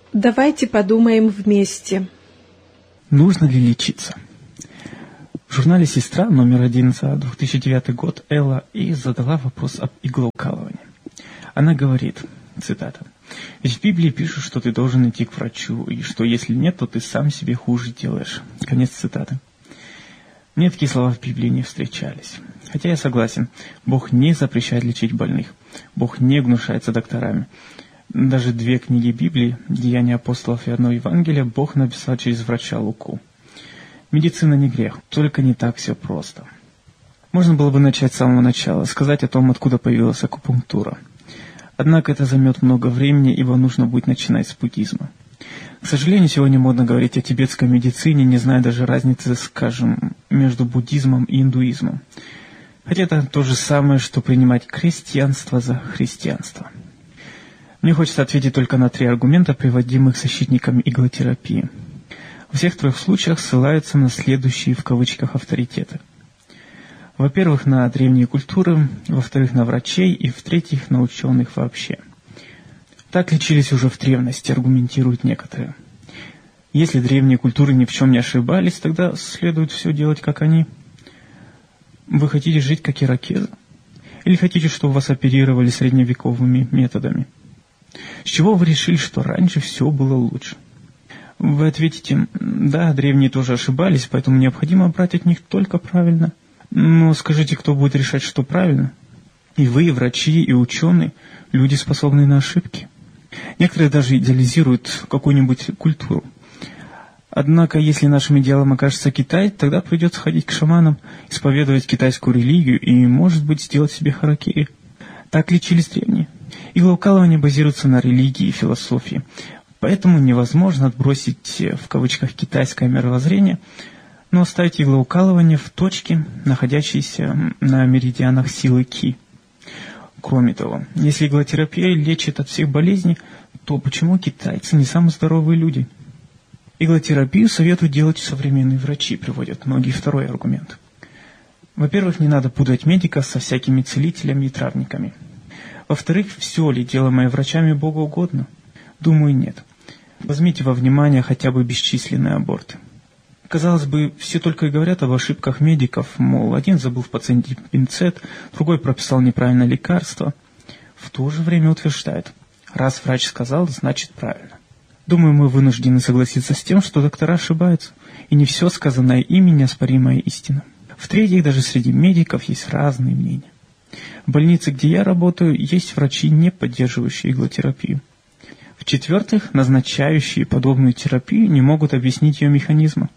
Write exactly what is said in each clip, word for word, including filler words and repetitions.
Давайте подумаем вместе. Нужно ли лечиться? В журнале «Сестра» номер один за две тысячи девятый год Элла И задала вопрос об иглоукалывании. Она говорит, цитата, «Ведь в Библии пишут, что ты должен идти к врачу, и что если нет, то ты сам себе хуже делаешь». Конец цитаты. Мне такие слова в Библии не встречались. Хотя я согласен, Бог не запрещает лечить больных. Бог не гнушается докторами. Даже две книги Библии, «Деяния апостолов» и одно Евангелие, Бог написал через врача Луку. Медицина не грех, только не так все просто. Можно было бы начать с самого начала, сказать о том, откуда появилась акупунктура. Однако это займет много времени, ибо нужно будет начинать с буддизма. К сожалению, сегодня модно говорить о тибетской медицине, не зная даже разницы, скажем, между буддизмом и индуизмом. Хотя это то же самое, что принимать крестьянство за христианство. Мне хочется ответить только на три аргумента, приводимых защитниками иглотерапии. Во всех трех случаях ссылаются на следующие в кавычках авторитеты. Во-первых, на древние культуры, во-вторых, на врачей и, в-третьих, на ученых вообще. Так лечились уже в древности, аргументируют некоторые. Если древние культуры ни в чем не ошибались, тогда следует все делать, как они. Вы хотите жить, как иракезы? Или хотите, чтобы вас оперировали средневековыми методами? С чего вы решили, что раньше все было лучше? Вы ответите, да, древние тоже ошибались, поэтому необходимо брать от них только правильно. Но скажите, кто будет решать, что правильно? И вы, и врачи, и ученые, люди, способные на ошибки. Некоторые даже идеализируют какую-нибудь культуру. Однако, если нашим идеалом окажется Китай, тогда придется ходить к шаманам, исповедовать китайскую религию и, может быть, сделать себе харакири. Так лечились древние. Иглоукалывание базируется на религии и философии. Поэтому невозможно отбросить в кавычках китайское мировоззрение, но оставить иглоукалывание в точке, находящейся на меридианах силы Ки. Кроме того, если иглотерапия лечит от всех болезней, то почему китайцы не самые здоровые люди? Иглотерапию советуют делать современные врачи, приводят многие второй аргумент. Во-первых, не надо путать медика со всякими целителями и травниками. Во-вторых, все ли делаемое врачами Богу угодно? Думаю, нет. Возьмите во внимание хотя бы бесчисленные аборты. Казалось бы, все только и говорят об ошибках медиков, мол, один забыл в пациенте пинцет, другой прописал неправильное лекарство. В то же время утверждают, раз врач сказал, значит правильно. Думаю, мы вынуждены согласиться с тем, что доктора ошибаются, и не все сказанное ими неоспоримая истина. В-третьих, даже среди медиков есть разные мнения. В больнице, где я работаю, есть врачи, не поддерживающие иглотерапию. В-четвертых, назначающие подобную терапию не могут объяснить ее механизмы.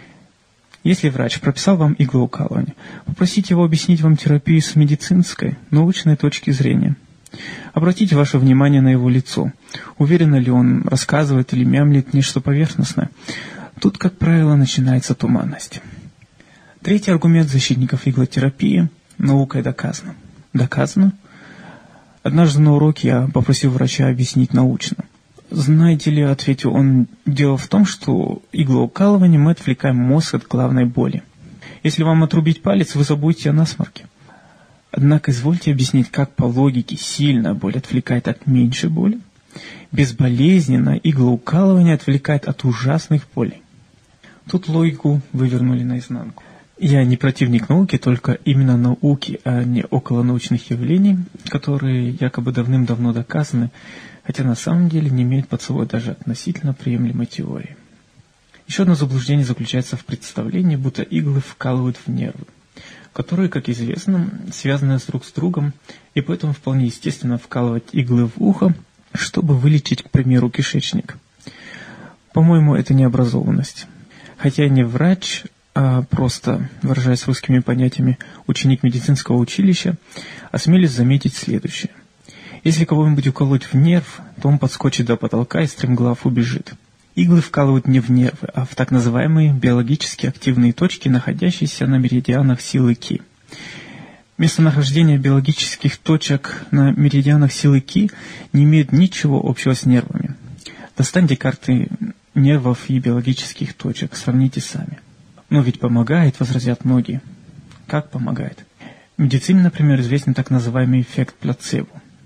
Если врач прописал вам иглоукалывание, попросите его объяснить вам терапию с медицинской, научной точки зрения. Обратите ваше внимание на его лицо. Уверенно ли он рассказывает или мямлит нечто поверхностное? Тут, как правило, начинается туманность. Третий аргумент защитников иглотерапии – наукой доказано. Доказано? Однажды на уроке я попросил врача объяснить научно. «Знаете ли, — ответил он, — дело в том, что иглоукалыванием мы отвлекаем мозг от главной боли. Если вам отрубить палец, вы забудете о насморке. Однако извольте объяснить, как по логике сильная боль отвлекает от меньшей боли, безболезненно иглоукалывание отвлекает от ужасных болей». Тут логику вывернули наизнанку. Я не противник науки, только именно науки, а не околонаучных явлений, которые якобы давным-давно доказаны, хотя на самом деле не имеют под собой даже относительно приемлемой теории. Еще одно заблуждение заключается в представлении, будто иглы вкалывают в нервы, которые, как известно, связаны друг с другом, и поэтому вполне естественно вкалывать иглы в ухо, чтобы вылечить, к примеру, кишечник. По-моему, это необразованность. Хотя я не врач, а просто, выражаясь русскими понятиями, ученик медицинского училища, осмелюсь заметить следующее. Если кого-нибудь уколоть в нерв, то он подскочит до потолка и стремглав убежит. Иглы вкалывают не в нервы, а в так называемые биологически активные точки, находящиеся на меридианах силы Ки. Местонахождение биологических точек на меридианах силы Ки не имеет ничего общего с нервами. Достаньте карты нервов и биологических точек, сравните сами. Но ведь помогает, возразят многие. Как помогает? В медицине, например, известен так называемый эффект плацебо.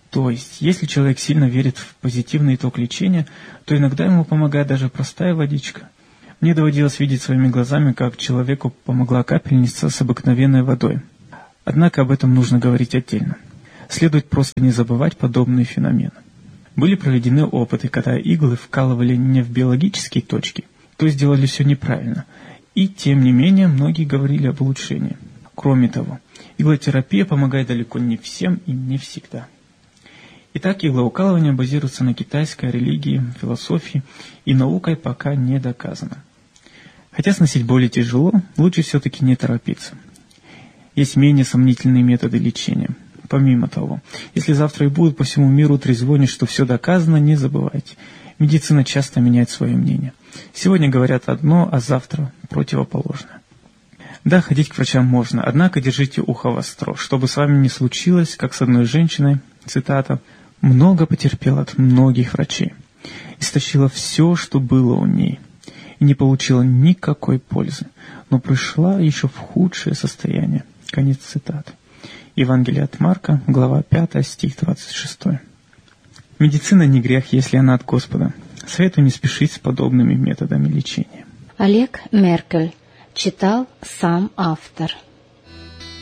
То есть, если человек сильно верит в позитивный итог лечения, то иногда ему помогает даже простая водичка. Мне доводилось видеть своими глазами, как человеку помогла капельница с обыкновенной водой. Однако об этом нужно говорить отдельно. Следует просто не забывать подобные феномены. Были проведены опыты, когда иглы вкалывали не в биологические точки, то есть делали все неправильно. И тем не менее, многие говорили об улучшении. Кроме того, иглотерапия помогает далеко не всем и не всегда. Итак, иглоукалывание базируется на китайской религии, философии и наукой пока не доказано. Хотя сносить боли тяжело, лучше все-таки не торопиться. Есть менее сомнительные методы лечения. Помимо того, если завтра и будут по всему миру трезвонить, что все доказано, не забывайте. Медицина часто меняет свое мнение. Сегодня говорят одно, а завтра противоположное. Да, ходить к врачам можно, однако держите ухо востро, чтобы с вами не случилось, как с одной женщиной, цитата, «много потерпела от многих врачей, истощила все, что было у ней, и не получила никакой пользы, но пришла еще в худшее состояние». Конец цитаты. Евангелие от Марка, глава пятая, стих двадцать шестой. Медицина не грех, если она от Господа. Советую не спешить с подобными методами лечения. Олег Меркель. Читал сам автор.